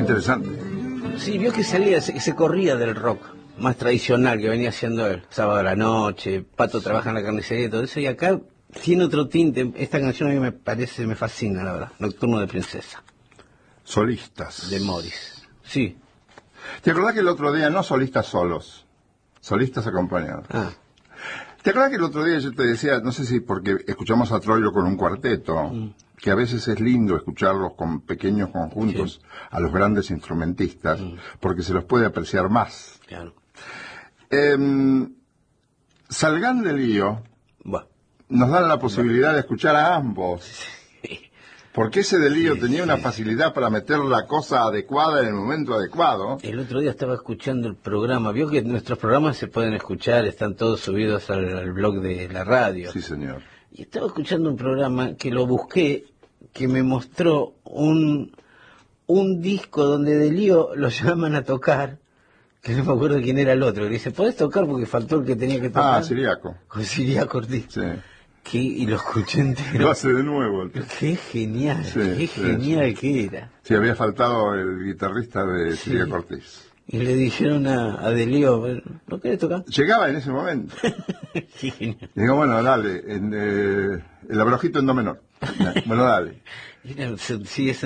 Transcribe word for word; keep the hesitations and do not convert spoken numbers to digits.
Interesante. Sí, vio que salía, se, se corría del rock más tradicional que venía haciendo él. Sábado a la noche, Pato trabaja en la carnicería y todo eso. Y acá tiene otro tinte. Esta canción a mí me parece, me fascina, la verdad. Nocturno de Princesa. Solistas. De Morris. Sí. ¿Te acordás que el otro día, no solistas solos, solistas acompañados? Ah. ¿Te acordás que el otro día yo te decía, no sé si porque escuchamos a Troilo con un cuarteto, mm. que a veces es lindo escucharlos con pequeños conjuntos, sí, a los grandes instrumentistas, mm. porque se los puede apreciar más? Claro. Eh, Salgan de Lío, bueno. nos dan la posibilidad bueno. de escuchar a ambos. Sí. Porque ese de Lío sí, tenía sí. una facilidad para meter la cosa adecuada en el momento adecuado. El otro día estaba escuchando el programa. Vio que nuestros programas se pueden escuchar, están todos subidos al, al blog de la radio. Sí, señor. Y estaba escuchando un programa que lo busqué, que me mostró un, un disco donde de Lío lo llaman a tocar, que no me acuerdo quién era el otro. Le dice, ¿podés tocar? Porque faltó el que tenía que tocar. Ah, Siriaco. Con Siriaco Ortiz. Sí. Que, y lo escuché entero. Lo hace de nuevo. Qué genial, sí, qué sí, genial sí. que era. Sí, había faltado el guitarrista de sí. Siriaco Ortiz. Y le dijeron a, a De Lío, ¿no querés tocar? Llegaba en ese momento. Qué genial. Y digo, bueno, dale, en, eh, el abrojito en do menor. Bueno, dale. Era, sí, es